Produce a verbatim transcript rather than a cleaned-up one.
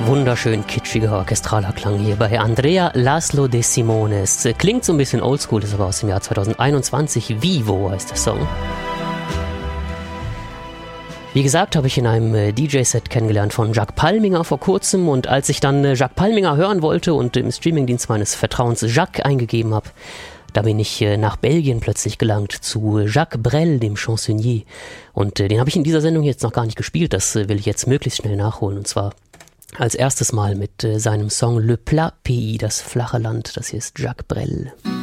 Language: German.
Wunderschön kitschiger orchestraler Klang hier bei Andrea Laszlo De Simones. Klingt so ein bisschen oldschool, ist aber aus dem Jahr zweitausendeinundzwanzig. Vivo heißt der Song. Wie gesagt, habe ich in einem D J-Set kennengelernt von Jacques Palminger vor kurzem, und als ich dann Jacques Palminger hören wollte und im Streamingdienst meines Vertrauens Jacques eingegeben habe, da bin ich nach Belgien plötzlich gelangt zu Jacques Brel, dem Chansonnier. Und den habe ich in dieser Sendung jetzt noch gar nicht gespielt, das will ich jetzt möglichst schnell nachholen. Und zwar als erstes Mal mit seinem Song Le Plat Pays, das flache Land. Das hier ist Jacques Brel.